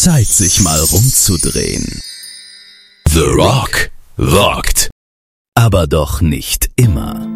Zeit, sich mal rumzudrehen. The Rock rockt. Aber doch nicht immer.